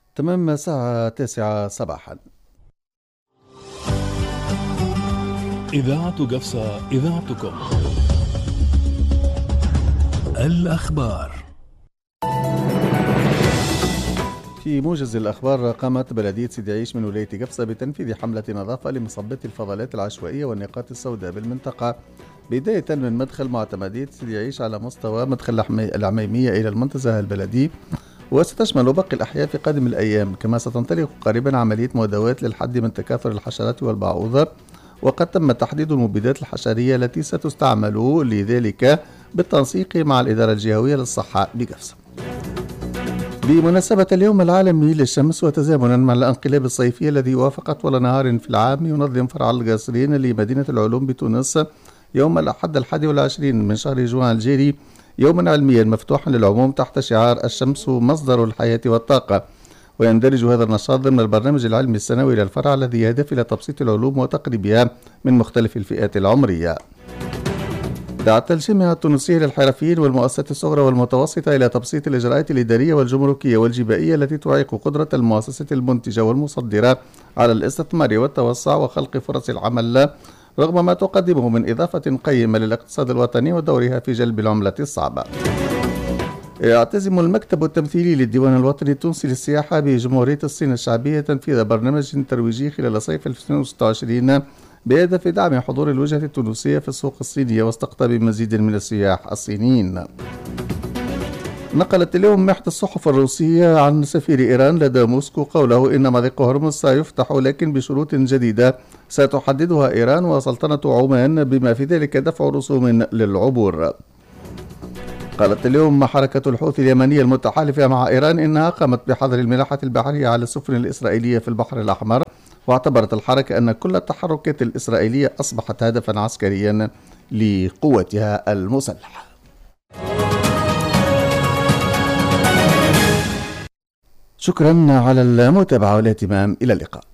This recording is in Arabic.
تمام الساعة 9 صباحا. إذاعة قفصة، إذاعتكم. الأخبار. في موجز الأخبار، قامت بلدية سيدي عيش من ولاية قفصة بتنفيذ حملة نظافة لمصبة الفضلات العشوائية والنقاط السوداء بالمنطقة، بداية من مدخل معتمدية سيدي عيش على مستوى مدخل العميمية إلى المنتزه البلدي، وستشمل باقي الأحياء في قادم الأيام. كما ستنطلق قريبا عملية مداواة للحد من تكاثر الحشرات والبعوضة، وقد تم تحديد المبيدات الحشرية التي ستستعمل لذلك بالتنسيق مع الإدارة الجهوية للصحة بقفصة. بمناسبة اليوم العالمي للشمس وتزامنا مع الانقلاب الصيفي الذي وافق طول نهار في العام، ينظم فرع القاصرين لمدينة العلوم بتونس يوم الأحد 21 من شهر جوان الجاري يوما علميا مفتوحا للعموم تحت شعار الشمس مصدر الحياة والطاقة. ويندرج هذا النشاط ضمن البرنامج العلمي السنوي للفرع الذي يهدف إلى تبسيط العلوم وتقريبها من مختلف الفئات العمرية. دعت الجامعة التونسية للحرفيين والمؤسسات الصغرى والمتوسطة إلى تبسيط الإجراءات الإدارية والجمركية والجبائية التي تعيق قدرة المؤسسات المنتجة والمصدرة على الاستثمار والتوسع وخلق فرص العمل، رغم ما تقدمه من إضافة قيمة للاقتصاد الوطني ودورها في جلب العملة الصعبة. يعتزم المكتب التمثيلي للديوان الوطني التونسي للسياحة بجمهورية الصين الشعبية تنفيذ برنامج ترويجي خلال صيف 2026 بهدف دعم حضور الوجهة التونسية في السوق الصينية واستقطاب مزيد من السياح الصينيين. نقلت اليوم إحدى الصحف الروسية عن سفير إيران لدى موسكو قوله إن مضيق هرمز سيفتح لكن بشروط جديدة ستحددها إيران وسلطنة عمان، بما في ذلك دفع رسوم للعبور. قالت اليوم حركة الحوثي اليمنية المتحالفة مع إيران إنها قامت بحظر الملاحة البحرية على السفن الإسرائيلية في البحر الأحمر، واعتبرت الحركة أن كل التحركات الإسرائيلية أصبحت هدفا عسكريا لقوتها المسلحة. شكرا على المتابعة والاهتمام، إلى اللقاء.